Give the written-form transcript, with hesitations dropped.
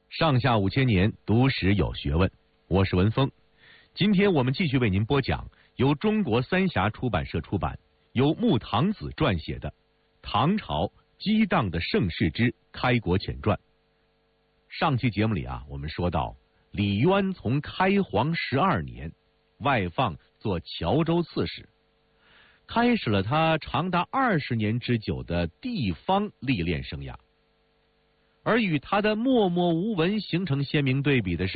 上下5000年，读史有学问。我是文峰，今天我们继续为您播讲由中国三峡出版社出版、由穆唐子撰写的《唐朝激荡的盛世之开国前传》。上期节目里我们说到李渊从开皇12年外放做谯州刺史，开始了他长达20年之久的地方历练生涯。而与他的默默无闻形成鲜明对比的是，